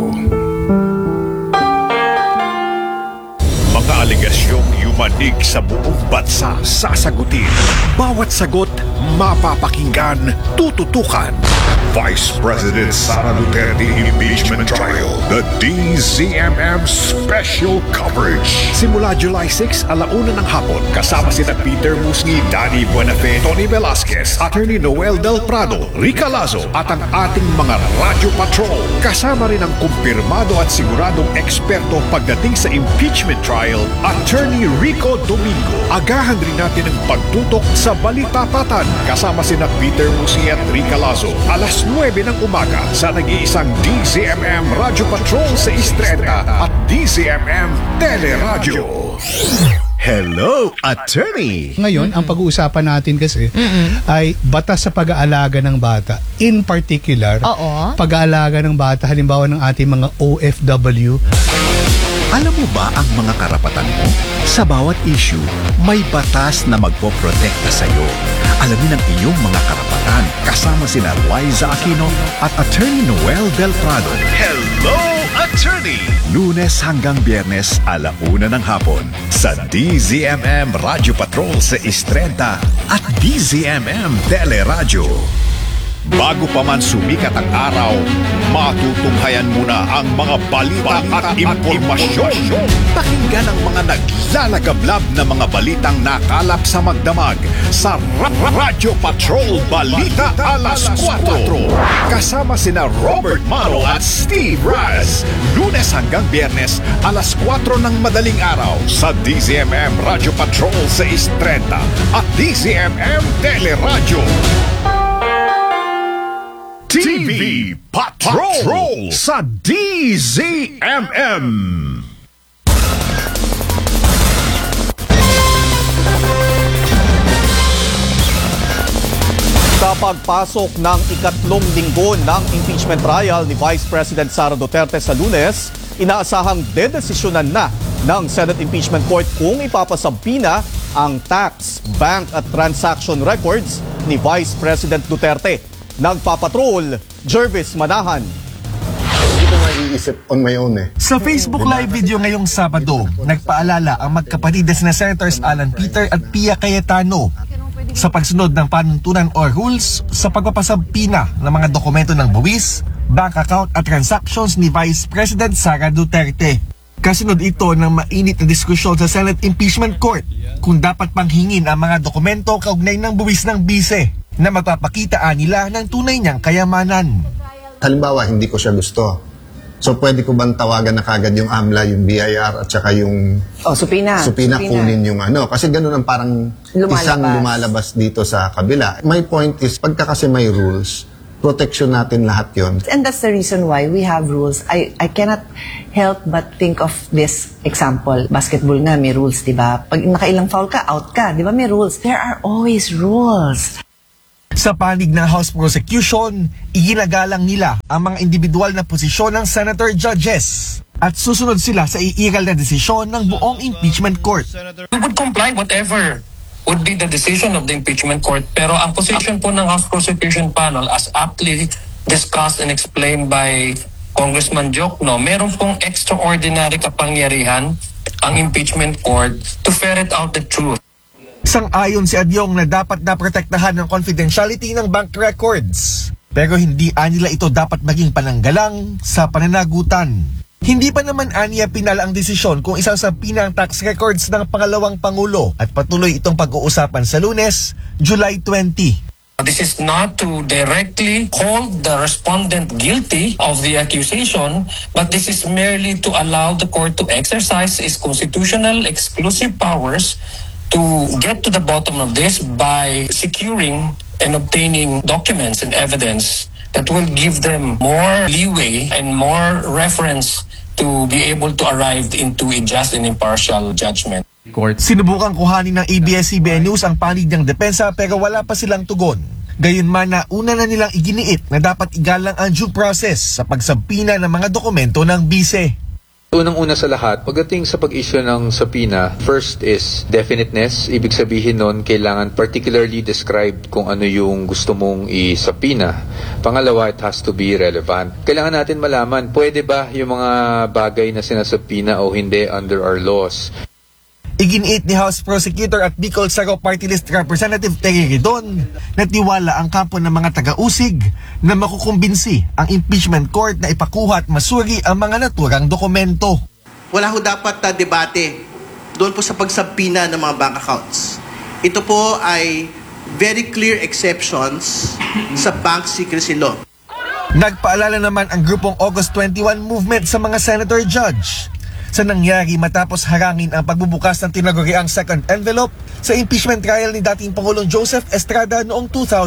Mga aligasyong yumanig sa buong bansa sasagutin. Bawat sagot mapapakinggan, tututukan. Vice President Sara Duterte Impeachment Trial, the DZMM Special Coverage. Simula July 6, 1:00 ng hapon, kasama sina Peter Musni, Danny Buenafe, Tony Velasquez, Attorney Noel Del Prado, Rica Lazo, at ang ating mga Radio Patrol. Kasama rin ang kumpirmado at siguradong eksperto pagdating sa impeachment trial, Attorney Rico Domingo. Agahan rin natin ang pagtutok sa Balitapatan, kasama sina Peter Musni at Rica Lazo. Alas 9 ng umaga sa nag-iisang DZMM Radio Patrol sa 6:30 at DZMM Teleradyo. Hello, Attorney! Ngayon, ang pag-uusapan natin kasi ay batas sa pag-aalaga ng bata. In particular, pag-aalaga ng bata, halimbawa ng ating mga OFW. Alam mo ba ang mga karapatan mo? Sa bawat issue, may batas na magpoprotekta sa iyo. Alamin ang iyong mga karapatan kasama sina Liza Aquino at Attorney Noel Del Prado. Hello, Attorney! Lunes hanggang Biyernes, 1:00 ng hapon sa DZMM Radio Patrol sa 6:30 at DZMM Teleradyo. Bago pa man sumikat ang araw, matutunghayan muna ang mga balita at impormasyon. Pakinggan ang mga naglalagablab na mga balitang nakalap sa magdamag sa Radio Patrol Balita Alas 4. Kasama sina Robert Maro at Steve Raz. Lunes hanggang Biyernes, alas 4 ng madaling araw sa DZMM Radio Patrol sa 6:30 at DZMM Teleradyo. TV Patrol sa DZMM. Sa pagpasok ng ikatlong linggo ng impeachment trial ni Vice President Sara Duterte sa Lunes, inaasahang dedesisyonan na ng Senate Impeachment Court kung ipapasabina ang tax, bank at transaction records ni Vice President Duterte. Nagpapatrol, Jervis Manahan. Hindi ko maiisip on my own Sa Facebook Live video ngayong Sabado, nagpaalala ang magkapatid na Senators Alan Peter at Pia Cayetano sa pagsunod ng panuntunan o rules sa pagpapasabina ng mga dokumento ng buwis, bank account at transactions ni Vice President Sara Duterte. Kasunod ito ng mainit na diskusyon sa Senate Impeachment Court kung dapat panghingin ang mga dokumento kaugnay ng buwis ng bise na magpapakitaan nila ng tunay niyang kayamanan. Halimbawa, hindi ko siya gusto. So pwede ko bang tawagan na kagad yung AMLA, yung BIR at saka yung Supina kunin yung ano. Kasi ganun ang parang isang lumalabas dito sa kabila. My point is, pagka kasi may rules, protection natin lahat yon. And that's the reason why we have rules. I cannot help but think of this example. Basketball nga, may rules, di ba? Pag nakailang foul ka, out ka. Di ba may rules? There are always rules. Sa panig ng House Prosecution, iginagalang nila ang mga individual na posisyon ng Senator Judges at susunod sila sa iiral na desisyon ng buong impeachment court. We would comply whatever would be the decision of the impeachment court, pero ang position po ng House Prosecution Panel, as aptly discussed and explained by Congressman Jokno, meron pong extraordinary kapangyarihan ang impeachment court to ferret out the truth. Sang-ayon si Adyong na dapat na protektahan ng confidentiality ng bank records. Pero hindi anila ito dapat maging pananggalang sa pananagutan. Hindi pa naman aniya pinala ang desisyon kung isasabina ang tax records ng pangalawang Pangulo at patuloy itong pag-uusapan sa Lunes, July 20. This is not to directly hold the respondent guilty of the accusation, but this is merely to allow the court to exercise its constitutional exclusive powers to get to the bottom of this by securing and obtaining documents and evidence that will give them more leeway and more reference to be able to arrive into a just and impartial judgment. Sinubukang kuhanin ng ABS-CBN News ang panig ng depensa pero wala pa silang tugon. Gayunman na una na nilang iginiit na dapat igalang ang due process sa pagsabina ng mga dokumento ng bise. Unang-una sa lahat, pagdating sa pag-issue ng subpoena, first is definiteness. Ibig sabihin nun, kailangan particularly described kung ano yung gusto mong i-subpoena. Pangalawa, it has to be relevant. Kailangan natin malaman, pwede ba yung mga bagay na sinasubpoena o hindi under our laws. Iginiit ni House Prosecutor at Bicol Saro Party List Representative Terry Redon na tiwala ang kampo ng mga taga-usig na makukumbinsi ang impeachment court na ipakuha at masuri ang mga naturang dokumento. Wala ho dapat na debate doon po sa pagsabpina ng mga bank accounts. Ito po ay very clear exceptions sa bank secrecy law. Nagpaalala naman ang grupong August 21 movement sa mga senator judge sa nangyari matapos harangin ang pagbubukas ng tinaguriang second envelope sa impeachment trial ni dating Pangulong Joseph Estrada noong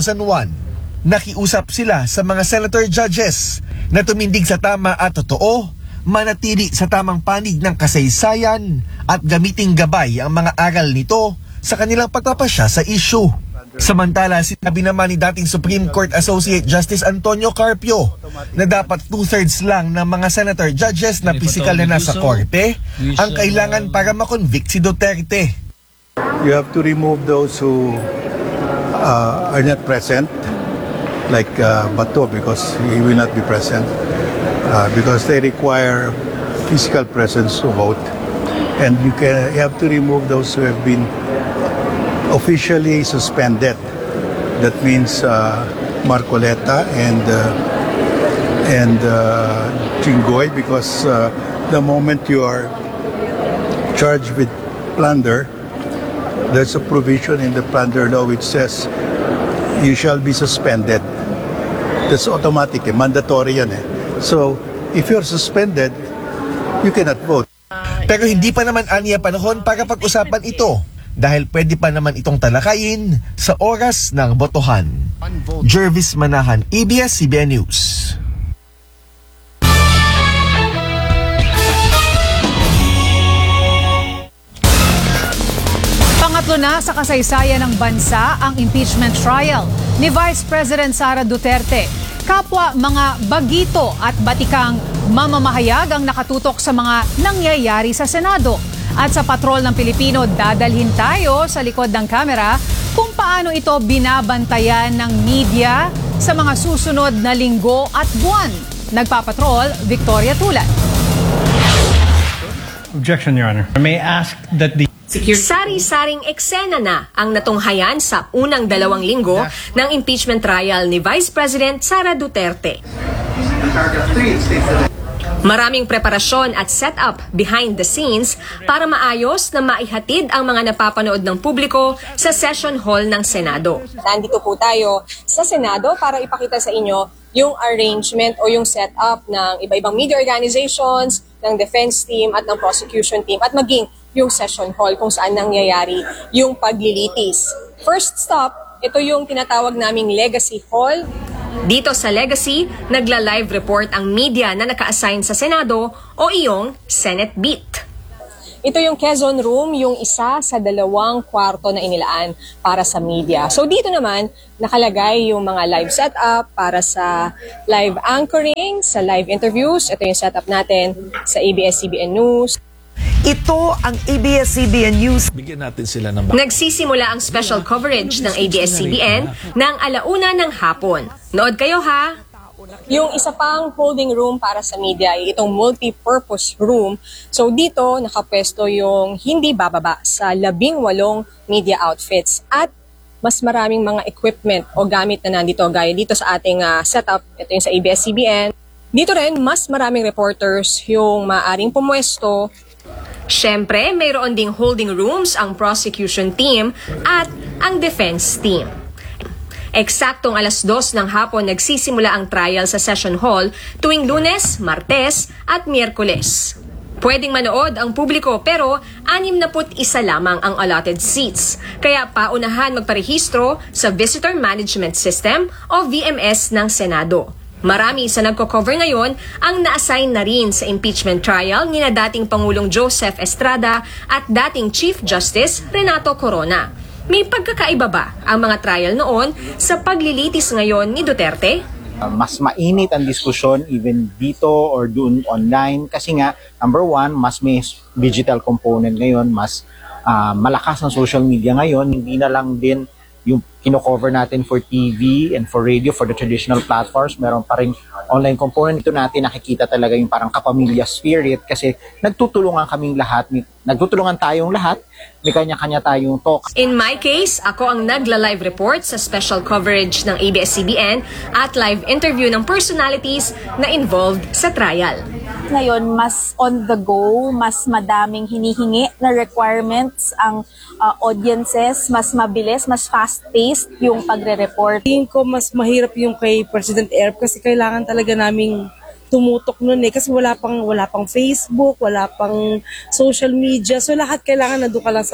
2001. Nakiusap sila sa mga senator judges na tumindig sa tama at totoo, manatili sa tamang panig ng kasaysayan at gamiting gabay ang mga aral nito sa kanilang pagpapasya sa issue. Samantala, sinabi naman ni dating Supreme Court Associate Justice Antonio Carpio na dapat 2/3 lang ng mga senator judges na pisikal na nasa korte ang kailangan para makonvict si Duterte. You have to remove those who are not present, like Bato, because he will not be present, because they require physical presence to vote. And you have to remove those who have been officially suspended. That means Marcoleta and Chingoy, because the moment you are charged with plunder, there's a provision in the plunder law which says you shall be suspended. That's automatic, mandatory yan eh. So, if you're suspended, you cannot vote. Pero hindi pa naman aniya panahon para pag-usapan ito dahil pwede pa naman itong talakayin sa oras ng botohan. Jervis Manahan, ABS-CBN News. Pangatlo na sa kasaysayan ng bansa ang impeachment trial ni Vice President Sara Duterte. Kapwa mga bagito at batikang mamamahayag ang nakatutok sa mga nangyayari sa Senado. At sa patrol ng Pilipino, dadalhin tayo sa likod ng kamera kung paano ito binabantayan ng media sa mga susunod na linggo at buwan. Nagpapatrol, Victoria Tulan. Objection, Your Honor. I may ask that the Sari-saring eksena na ang natunghayan sa unang 2 linggo ng impeachment trial ni Vice President Sara Duterte. Maraming preparasyon at setup behind the scenes para maayos na maihatid ang mga napapanood ng publiko sa session hall ng Senado. Nandito po tayo sa Senado para ipakita sa inyo yung arrangement o yung setup ng iba-ibang media organizations, ng defense team at ng prosecution team at maging yung session hall kung saan nangyayari yung paglilitis. First stop, ito yung tinatawag naming Legacy Hall. Dito sa Legacy, nagla-live report ang media na naka-assign sa Senado o iyong Senate Beat. Ito yung Quezon Room, yung isa sa 2 kwarto na inilaan para sa media. So dito naman, nakalagay yung mga live setup para sa live anchoring, sa live interviews. Ito yung setup natin sa ABS-CBN News. Ito ang ABS-CBN News. Bigyan natin sila ng Nagsisimula ang special coverage ng ABS-CBN ng 1:00 ng hapon. Nood kayo ha! Yung isa pang holding room para sa media ay itong multi-purpose room. So dito nakapwesto yung hindi bababa sa 18 media outfits at mas maraming mga equipment o gamit na nandito gaya dito sa ating setup. Ito yung sa ABS-CBN. Dito rin mas maraming reporters yung maaring pumwesto. Siyempre, mayroon ding holding rooms ang prosecution team at ang defense team. Eksaktong 2:00 ng hapon nagsisimula ang trial sa session hall tuwing Lunes, Martes at Miyerkules. Pwedeng manood ang publiko pero 61 lamang ang allotted seats. Kaya paunahan magparehistro sa Visitor Management System o VMS ng Senado. Marami sa nagko-cover ngayon ang na-assign na rin sa impeachment trial ni na dating Pangulong Joseph Estrada at dating Chief Justice Renato Corona. May pagkakaiba ba ang mga trial noon sa paglilitis ngayon ni Duterte? Mas mainit ang diskusyon even dito or doon online kasi nga, number one, mas may digital component ngayon, mas malakas ang social media ngayon, hindi na lang din yung kino-cover natin for TV and for radio, for the traditional platforms, meron pa rin online component. Ito natin nakikita talaga yung parang kapamilya spirit kasi nagtutulungan kaming lahat, nagtutulungan tayong lahat, may kanya-kanya tayong talk. In my case, ako ang nagla-live report sa special coverage ng ABS-CBN at live interview ng personalities na involved sa trial. Ngayon, mas on the go, mas madaming hinihingi na requirements ang audiences, mas mabilis, mas fast-paced yung pagre-report. Tingin ko mas mahirap yung kay President Erp kasi kailangan talaga naming tumutok nun kasi wala pang Facebook, wala pang social media. So lahat kailangan nandoon ka lang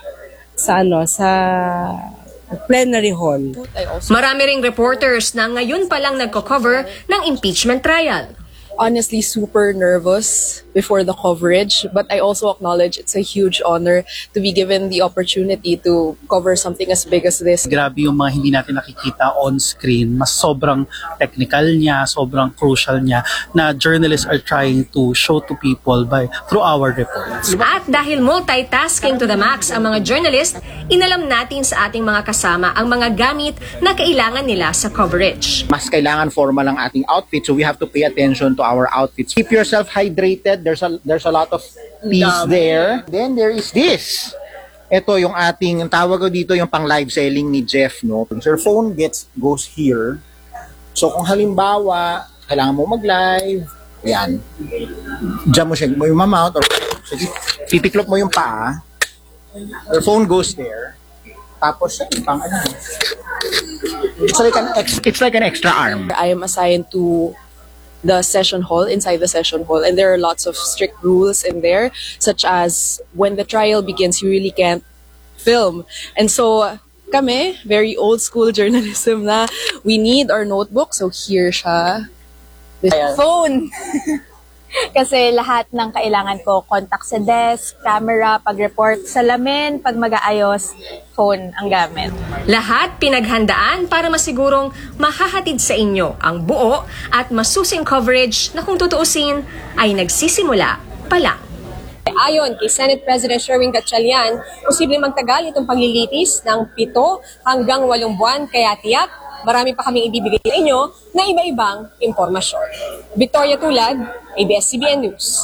sa plenary hall. Marami ring reporters na ngayon pa lang nagko-cover ng impeachment trial. Honestly, super nervous before the coverage, but I also acknowledge it's a huge honor to be given the opportunity to cover something as big as this. Grabe yung mga hindi natin nakikita on screen. Mas sobrang technical niya, sobrang crucial niya na journalists are trying to show to people through our reports. At dahil multitasking to the max ang mga journalist, inalam natin sa ating mga kasama ang mga gamit na kailangan nila sa coverage. Mas kailangan formal ang ating outfit, so we have to pay attention to our outfits. Keep yourself hydrated. There's a lot of peace there. Then there is this. Ito yung ating, ang tawag ko dito yung pang live selling ni Jeff, no? Your phone goes here. So kung halimbawa, kailangan mo mag-live, ayan. Diyan mo siya, mo yung mamount, or titiklop mo yung paa. Your phone goes there. Tapos pang ano. It's like an extra arm. I am assigned to the session hall, inside the session hall, and there are lots of strict rules in there, such as when the trial begins, you really can't film. And so, kami, very old school journalism na, we need our notebook, so here siya. Phone! Kasi lahat ng kailangan ko, contact sa desk, camera, pag-report, salamin, pag mag-aayos, phone ang gamit. Lahat pinaghandaan para masigurong mahahatid sa inyo ang buo at masusing coverage na kung tutuusin ay nagsisimula pa lang. Ayon kay Senate President Sherwin Gatchalian, posibleng magtagal itong paglilitis ng 7 hanggang 8 buwan kaya tiyak marami pa kaming ibibigay sa inyo na iba-ibang impormasyon. Victoria Tulad, ABS-CBN News.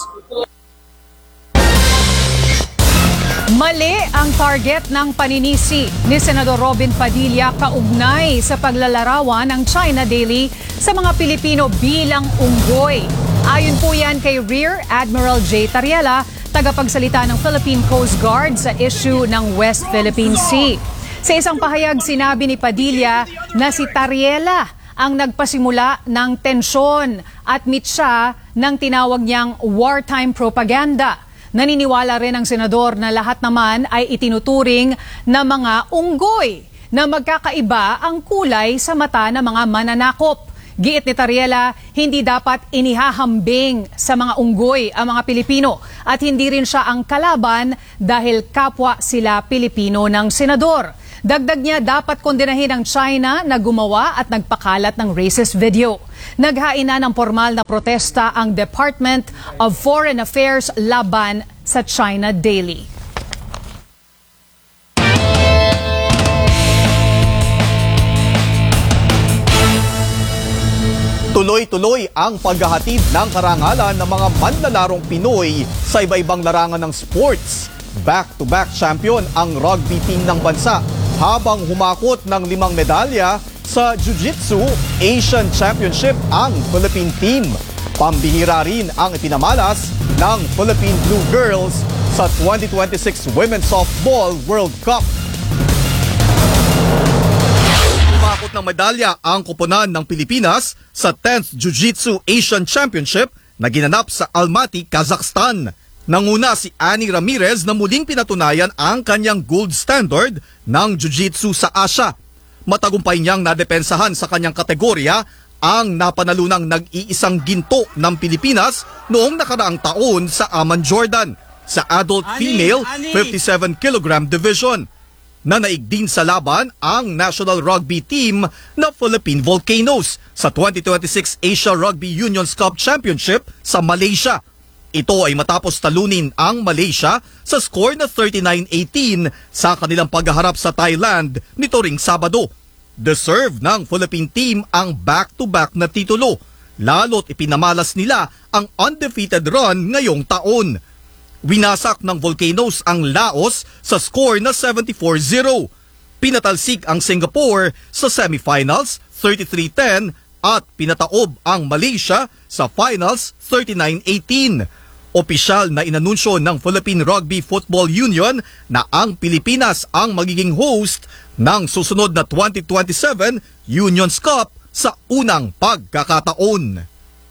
Mali ang target ng paninisi ni Senador Robin Padilla kaugnay sa paglalarawan ng China Daily sa mga Pilipino bilang unggoy. Ayon po yan kay Rear Admiral J. Tariela, tagapagsalita ng Philippine Coast Guard sa issue ng West Philippine Sea. Sa isang pahayag, sinabi ni Padilla na si Tariela ang nagpasimula ng tensyon at mitsa ng tinawag niyang wartime propaganda. Naniniwala rin ang senador na lahat naman ay itinuturing na mga unggoy na magkakaiba ang kulay sa mata ng mga mananakop. Giit ni Tariela, hindi dapat inihahambing sa mga unggoy ang mga Pilipino at hindi rin siya ang kalaban dahil kapwa sila Pilipino ng senador. Dagdag niya, dapat kondenahin ng China na gumawa at nagpakalat ng racist video. Naghain na ng formal na protesta ang Department of Foreign Affairs laban sa China Daily. Tuloy-tuloy ang paghahatid ng karangalan ng mga manlalarong Pinoy sa iba-ibang larangan ng sports. Back-to-back champion ang rugby team ng bansa habang humakot ng 5 medalya sa Jiu-Jitsu Asian Championship ang Philippine team. Pambihira rin ang ipinamalas ng Philippine Blue Girls sa 2026 Women's Softball World Cup. Humakot ng medalya ang koponan ng Pilipinas sa 10th Jiu-Jitsu Asian Championship na ginanap sa Almaty, Kazakhstan. Nanguna si Annie Ramirez na muling pinatunayan ang kanyang gold standard ng Jiu-Jitsu sa Asia. Matagumpay niyang nadepensahan sa kanyang kategorya ang napanalunang nag-iisang ginto ng Pilipinas noong nakaraang taon sa Amman, Jordan sa adult female 57 kg division. Nanaig din sa laban ang national rugby team na Philippine Volcanoes sa 2026 Asia Rugby Unions Cup Championship sa Malaysia. Ito ay matapos talunin ang Malaysia sa score na 39-18 sa kanilang paghaharap sa Thailand nito ring Sabado. Deserve ng Philippine team ang back-to-back na titulo, lalo't ipinamalas nila ang undefeated run ngayong taon. Winasak ng Volcanoes ang Laos sa score na 74-0. Pinatalsik ang Singapore sa semifinals 33-10 at pinataob ang Malaysia sa finals 39-18. Opisyal na inanunsyo ng Philippine Rugby Football Union na ang Pilipinas ang magiging host ng susunod na 2027 Unions Cup sa unang pagkakataon.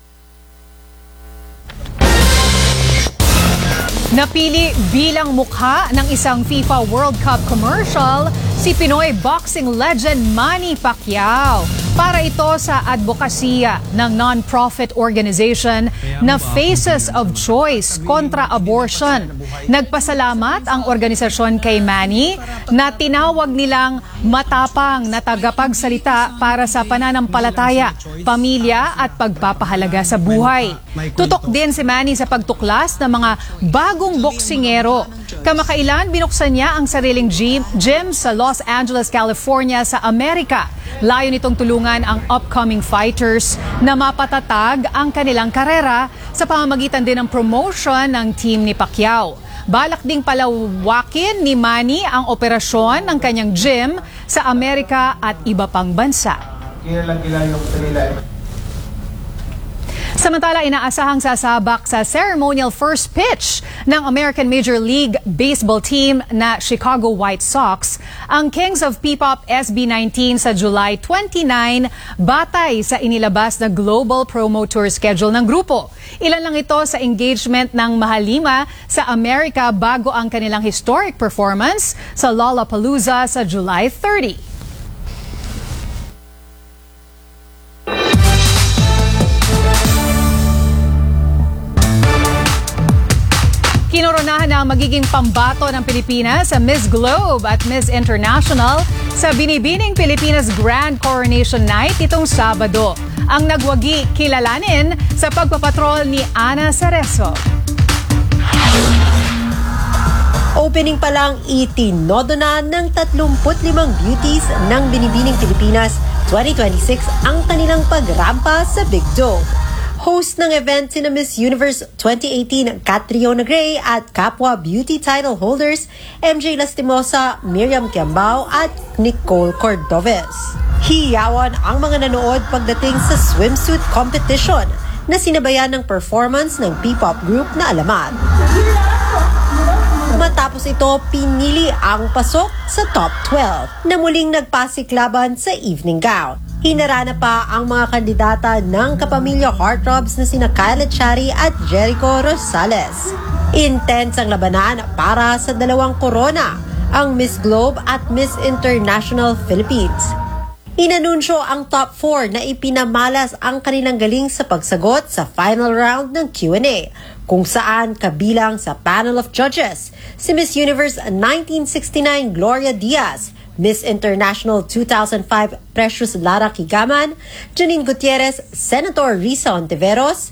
Napili bilang mukha ng isang FIFA World Cup commercial si Pinoy boxing legend Manny Pacquiao para ito sa advokasya ng non-profit organization na Faces of Choice kontra abortion. Nagpasalamat ang organisasyon kay Manny na tinawag nilang matapang na tagapagsalita para sa pananampalataya, pamilya at pagpapahalaga sa buhay. Tutok din si Manny sa pagtuklas ng mga bagong boksingero. Kamakailan, binuksan niya ang sariling gym sa Los Angeles, California sa Amerika. Layo nitong tulungan ang upcoming fighters na mapatatag ang kanilang karera sa pamamagitan din ng promotion ng team ni Pacquiao. Balak ding palawakin ni Manny ang operasyon ng kanyang gym sa Amerika at iba pang bansa. Samantala, inaasahang sasabak sa ceremonial first pitch ng American Major League Baseball team na Chicago White Sox ang Kings of P-Pop SB19 sa July 29 batay sa inilabas na global promo tour schedule ng grupo. Ilan lang ito sa engagement ng Mahalima sa Amerika bago ang kanilang historic performance sa Lollapalooza sa July 30. Kinoronahan na ang magiging pambato ng Pilipinas sa Miss Globe at Miss International sa Binibining Pilipinas Grand Coronation Night itong Sabado. Ang nagwagi kilalanin sa pagpapatrol ni Ana Cerezo. Opening pa lang, itinodo na ng 35 beauties ng Binibining Pilipinas 2026 ang kanilang pagrampa sa Big Dome. Host ng event sina Miss Universe 2018 Catriona Gray at kapwa beauty title holders MJ Lastimosa, Miriam Kiambao at Nicole Cordoves. Hiyawan ang mga nanood pagdating sa swimsuit competition na sinabayan ng performance ng P-pop group na Alamat. Matapos ito, pinili ang pasok sa top 12 na muling nagpasiklaban sa evening gown. Hinarana pa ang mga kandidata ng kapamilya heartthrobs na sina Kyle Echari at Jericho Rosales. Intense ang labanan para sa dalawang korona, ang Miss Globe at Miss International Philippines. Inanunsyo ang top 4 na ipinamalas ang kanilang galing sa pagsagot sa final round ng Q&A, kung saan kabilang sa panel of judges si Miss Universe 1969 Gloria Diaz, Miss International 2005 Precious Lara Kigaman, Janine Gutierrez, Senator Risa Ontiveros,